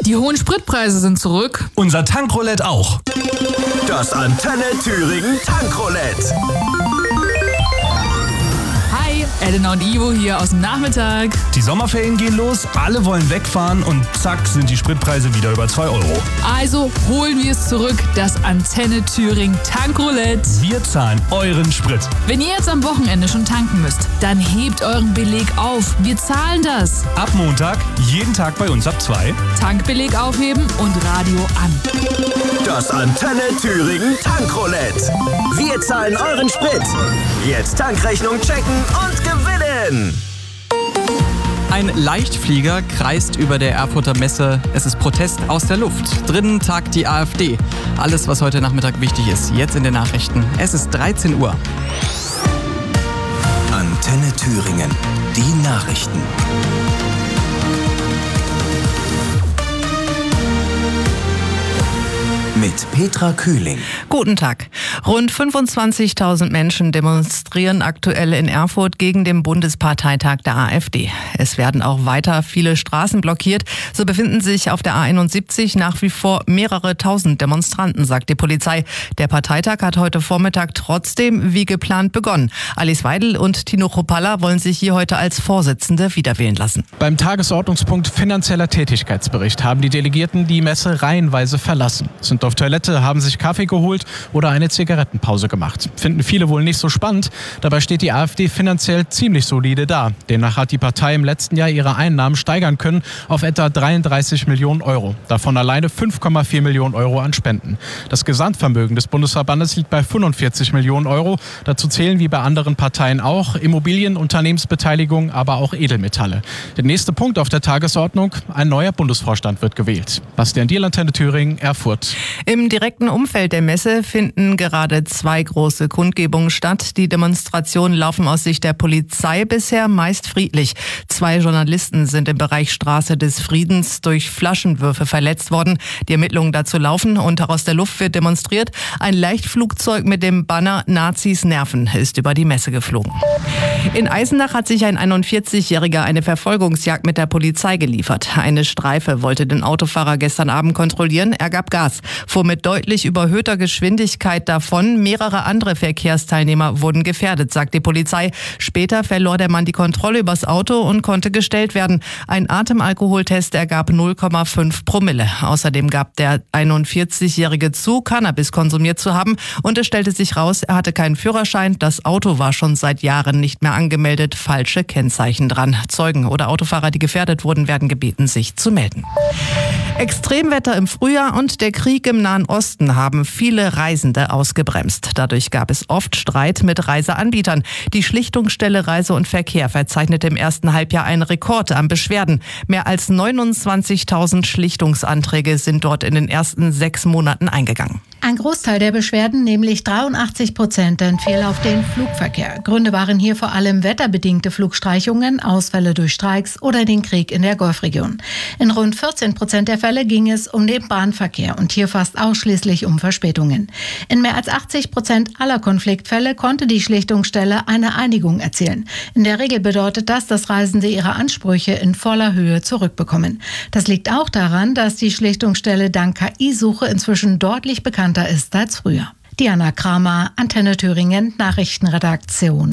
Die hohen Spritpreise sind zurück. Unser Tankroulette auch. Das Antenne Thüringen Tankroulette. Hi, Elena und Ivo hier aus dem Nachmittag. Die Sommerferien gehen los, alle wollen wegfahren und zack sind die Spritpreise wieder über 2 Euro. Also holen wir es zurück, das Antenne Thüringen Tankroulette. Wir zahlen euren Sprit. Wenn ihr jetzt am Wochenende schon tanken müsst, dann hebt euren Beleg auf. Wir zahlen das. Ab Montag, jeden Tag bei uns ab 2. Tankbeleg aufheben und Radio an. Das Antenne Thüringen Tankroulette. Wir zahlen euren Sprit. Jetzt Tankrechnung checken und gewinnen. Ein Leichtflieger kreist über der Erfurter Messe. Es ist Protest aus der Luft. Drinnen tagt die AfD. Alles, was heute Nachmittag wichtig ist, jetzt in den Nachrichten. Es ist 13 Uhr. Antenne Thüringen. Die Nachrichten. Mit Petra Kühling. Guten Tag. Rund 25.000 Menschen demonstrieren aktuell in Erfurt gegen den Bundesparteitag der AfD. Es werden auch weiter viele Straßen blockiert. So befinden sich auf der A71 nach wie vor mehrere tausend Demonstranten, sagt die Polizei. Der Parteitag hat heute Vormittag trotzdem wie geplant begonnen. Alice Weidel und Tino Kruppalla wollen sich hier heute als Vorsitzende wiederwählen lassen. Beim Tagesordnungspunkt finanzieller Tätigkeitsbericht haben die Delegierten die Messe reihenweise verlassen. Sind auf Toilette, haben sich Kaffee geholt oder eine Zigarettenpause gemacht. Finden viele wohl nicht so spannend. Dabei steht die AfD finanziell ziemlich solide da. Demnach hat die Partei im letzten Jahr ihre Einnahmen steigern können auf etwa 33 Millionen Euro. Davon alleine 5,4 Millionen Euro an Spenden. Das Gesamtvermögen des Bundesverbandes liegt bei 45 Millionen Euro. Dazu zählen wie bei anderen Parteien auch Immobilien, Unternehmensbeteiligung, aber auch Edelmetalle. Der nächste Punkt auf der Tagesordnung: ein neuer Bundesvorstand wird gewählt. Bastian Diehl, Antenne Thüringen, Erfurt. Im direkten Umfeld der Messe finden gerade 2 große Kundgebungen statt. Die Demonstrationen laufen aus Sicht der Polizei bisher meist friedlich. 2 Journalisten sind im Bereich Straße des Friedens durch Flaschenwürfe verletzt worden. Die Ermittlungen dazu laufen und aus der Luft wird demonstriert. Ein Leichtflugzeug mit dem Banner Nazis nerven ist über die Messe geflogen. In Eisenach hat sich ein 41-Jähriger eine Verfolgungsjagd mit der Polizei geliefert. Eine Streife wollte den Autofahrer gestern Abend kontrollieren. Er gab Gas, fuhr mit deutlich überhöhter Geschwindigkeit davon. Mehrere andere Verkehrsteilnehmer wurden gefährdet, sagt die Polizei. Später verlor der Mann die Kontrolle übers Auto und konnte gestellt werden. Ein Atemalkoholtest ergab 0,5 Promille. Außerdem gab der 41-Jährige zu, Cannabis konsumiert zu haben. Und es stellte sich raus, er hatte keinen Führerschein. Das Auto war schon seit Jahren nicht mehr angemeldet. Falsche Kennzeichen dran. Zeugen oder Autofahrer, die gefährdet wurden, werden gebeten, sich zu melden. Extremwetter im Frühjahr und der Krieg im Nahen Osten haben viele Reisende ausgebremst. Dadurch gab es oft Streit mit Reiseanbietern. Die Schlichtungsstelle Reise und Verkehr verzeichnete im ersten Halbjahr einen Rekord an Beschwerden. Mehr als 29.000 Schlichtungsanträge sind dort in den ersten 6 Monaten eingegangen. Ein Großteil der Beschwerden, nämlich 83%, entfiel auf den Flugverkehr. Gründe waren hier vor allem wetterbedingte Flugstreichungen, Ausfälle durch Streiks oder den Krieg in der Golfregion. In rund 14% der Fälle ging es um den Bahnverkehr und hier fast ausschließlich um Verspätungen. In mehr als 80% aller Konfliktfälle konnte die Schlichtungsstelle eine Einigung erzielen. In der Regel bedeutet das, dass Reisende ihre Ansprüche in voller Höhe zurückbekommen. Das liegt auch daran, dass die Schlichtungsstelle dank KI-Suche inzwischen deutlich bekannter ist als früher. Diana Kramer, Antenne Thüringen, Nachrichtenredaktion.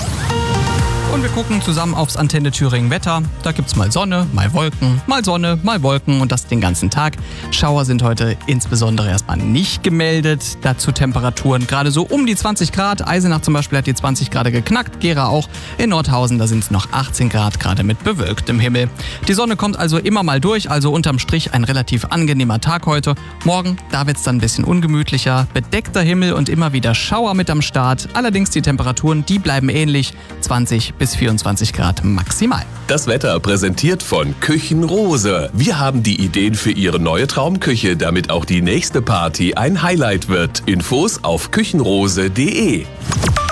Und wir gucken zusammen aufs Antenne Thüringen Wetter. Da gibt's mal Sonne, mal Wolken, mal Sonne, mal Wolken und das den ganzen Tag. Schauer sind heute insbesondere erstmal nicht gemeldet. Dazu Temperaturen gerade so um die 20 Grad. Eisenach zum Beispiel hat die 20 Grad geknackt. Gera auch. In Nordhausen, da sind es noch 18 Grad, gerade mit bewölktem Himmel. Die Sonne kommt also immer mal durch, also unterm Strich ein relativ angenehmer Tag heute. Morgen, da wird's dann ein bisschen ungemütlicher. Bedeckter Himmel und immer wieder Schauer mit am Start. Allerdings die Temperaturen, die bleiben ähnlich. 20 bis 24 Grad maximal. Das Wetter präsentiert von Küchenrose. Wir haben die Ideen für Ihre neue Traumküche, damit auch die nächste Party ein Highlight wird. Infos auf küchenrose.de.